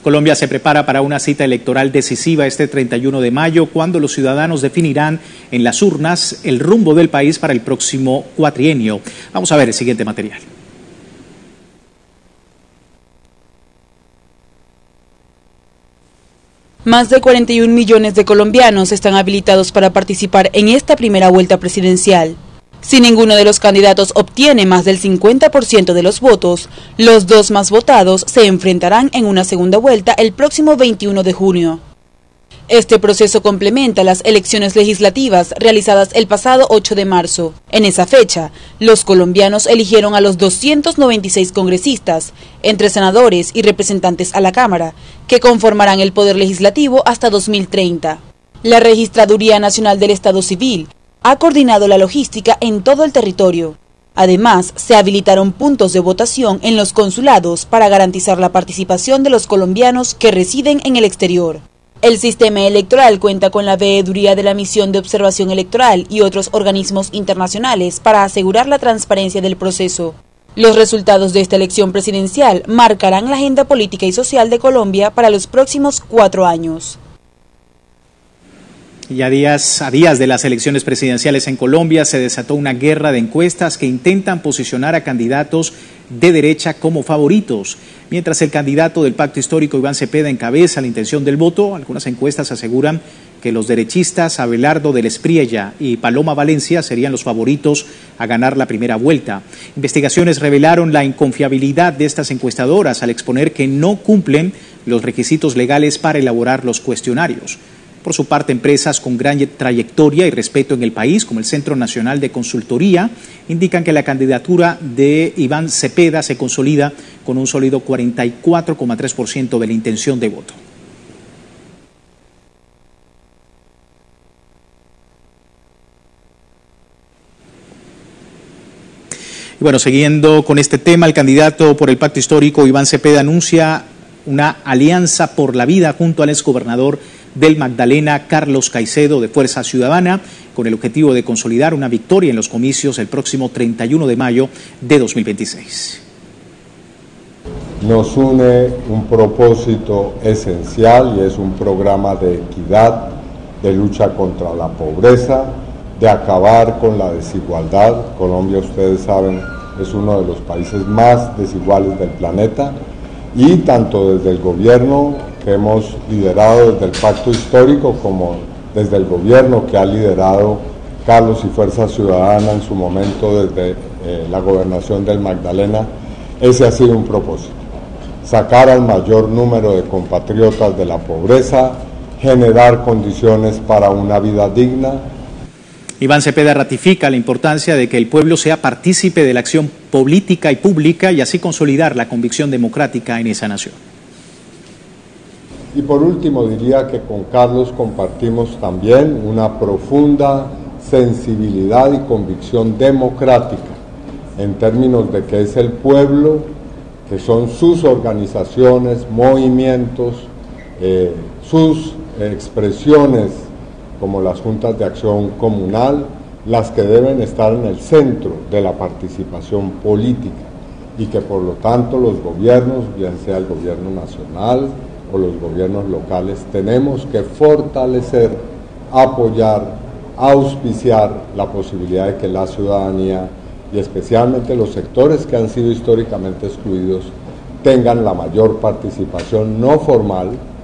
Colombia se prepara para una cita electoral decisiva este 31 de mayo, cuando los ciudadanos definirán en las urnas el rumbo del país para el próximo cuatrienio. Vamos a ver el siguiente material. Más de 41 millones de colombianos están habilitados para participar en esta primera vuelta presidencial. Si ninguno de los candidatos obtiene más del 50% de los votos, los dos más votados se enfrentarán en una segunda vuelta el próximo 21 de junio. Este proceso complementa las elecciones legislativas realizadas el pasado 8 de marzo. En esa fecha, los colombianos eligieron a los 296 congresistas, entre senadores y representantes a la Cámara, que conformarán el Poder Legislativo hasta 2030. La Registraduría Nacional del Estado Civil ha coordinado la logística en todo el territorio. Además, se habilitaron puntos de votación en los consulados para garantizar la participación de los colombianos que residen en el exterior. El sistema electoral cuenta con la veeduría de la Misión de Observación Electoral y otros organismos internacionales para asegurar la transparencia del proceso. Los resultados de esta elección presidencial marcarán la agenda política y social de Colombia para los próximos 4 años. Y a días de las elecciones presidenciales en Colombia se desató una guerra de encuestas que intentan posicionar a candidatos de derecha como favoritos. Mientras el candidato del Pacto Histórico, Iván Cepeda, encabeza la intención del voto, algunas encuestas aseguran que los derechistas Abelardo del Espriella y Paloma Valencia serían los favoritos a ganar la primera vuelta. Investigaciones revelaron la inconfiabilidad de estas encuestadoras al exponer que no cumplen los requisitos legales para elaborar los cuestionarios. Por su parte, empresas con gran trayectoria y respeto en el país, como el Centro Nacional de Consultoría, indican que la candidatura de Iván Cepeda se consolida con un sólido 44,3% de la intención de voto. Y bueno, siguiendo con este tema, el candidato por el Pacto Histórico, Iván Cepeda, anuncia una alianza por la vida junto al exgobernador del Magdalena, Carlos Caicedo, de Fuerza Ciudadana, con el objetivo de consolidar una victoria en los comicios el próximo 31 de mayo de 2026. Nos une un propósito esencial y es un programa de equidad, de lucha contra la pobreza, de acabar con la desigualdad. Colombia, ustedes saben, es uno de los países más desiguales del planeta, y tanto desde el gobierno que hemos liderado desde el Pacto Histórico como desde el gobierno que ha liderado Carlos y Fuerza Ciudadana en su momento desde la gobernación del Magdalena, ese ha sido un propósito: sacar al mayor número de compatriotas de la pobreza, generar condiciones para una vida digna. Iván Cepeda ratifica la importancia de que el pueblo sea partícipe de la acción política y pública y así consolidar la convicción democrática en esa nación. Y por último diría que con Carlos compartimos también una profunda sensibilidad y convicción democrática en términos de que es el pueblo, que son sus organizaciones, movimientos, sus expresiones como las juntas de acción comunal, las que deben estar en el centro de la participación política, y que por lo tanto los gobiernos, bien sea el gobierno nacional o los gobiernos locales, tenemos que fortalecer, apoyar, auspiciar la posibilidad de que la ciudadanía y especialmente los sectores que han sido históricamente excluidos tengan la mayor participación no formal